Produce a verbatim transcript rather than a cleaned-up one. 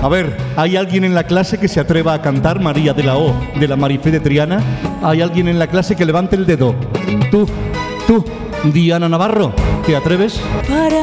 A ver, ¿hay alguien en la clase que se atreva a cantar María de la O de la Marifé de Triana? ¿Hay alguien en la clase que levante el dedo? Tú, tú, Diana Navarro, ¿te atreves? Para